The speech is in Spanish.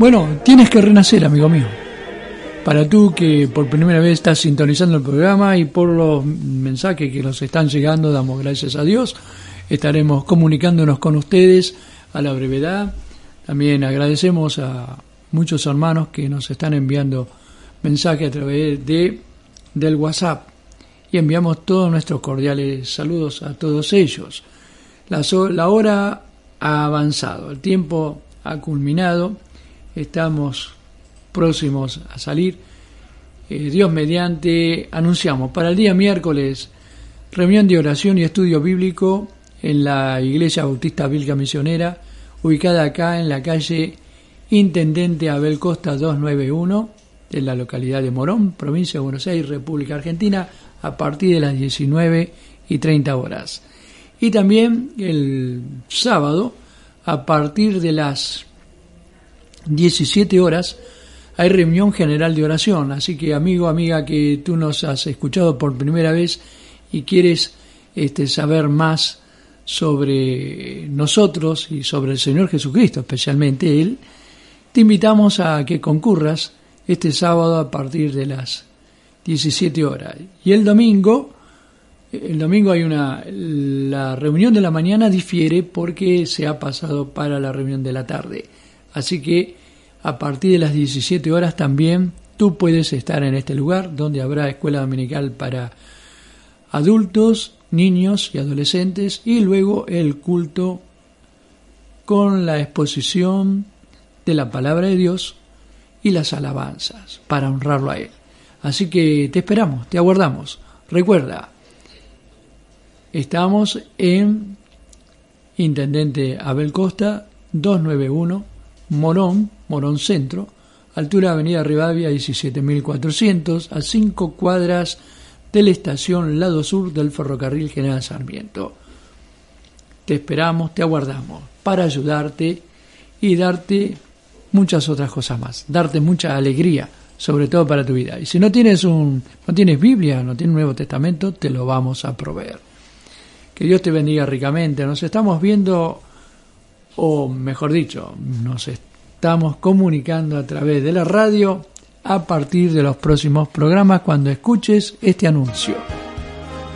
Bueno, tienes que renacer, amigo mío. Para tú que por primera vez estás sintonizando el programa y por los mensajes que nos están llegando, damos gracias a Dios. Estaremos comunicándonos con ustedes a la brevedad. También agradecemos a muchos hermanos que nos están enviando mensajes a través del WhatsApp. Y enviamos todos nuestros cordiales saludos a todos ellos. La hora ha avanzado, el tiempo ha culminado, estamos próximos a salir. Dios mediante, anunciamos para el día miércoles reunión de oración y estudio bíblico en la Iglesia Bautista Bíblica Misionera, ubicada acá en la calle Intendente Abel Costa 291, en la localidad de Morón, provincia de Buenos Aires, República Argentina, a partir de las 19:30. Y también el sábado, a partir de las 17 horas, hay reunión general de oración. Así que, amigo, amiga, que tú nos has escuchado por primera vez y quieres saber más sobre nosotros y sobre el Señor Jesucristo, especialmente Él, te invitamos a que concurras este sábado a partir de las 17 horas. Y el domingo hay la reunión de la mañana difiere porque se ha pasado para la reunión de la tarde. Así que a partir de las 17 horas también tú puedes estar en este lugar donde habrá escuela dominical para adultos, niños y adolescentes, y luego el culto con la exposición de la palabra de Dios y las alabanzas para honrarlo a Él. Así que te esperamos, te aguardamos. Recuerda, estamos en Intendente Abel Costa 291, Morón Centro, altura Avenida Rivadavia 17.400, a 5 cuadras de la estación Lado Sur del Ferrocarril General Sarmiento. Te esperamos, te aguardamos para ayudarte y darte muchas otras cosas más, darte mucha alegría, sobre todo para tu vida. Y si no tienes Biblia, no tienes Nuevo Testamento, te lo vamos a proveer. Que Dios te bendiga ricamente. Nos estamos viendo, o mejor dicho, nos estamos comunicando a través de la radio a partir de los próximos programas cuando escuches este anuncio.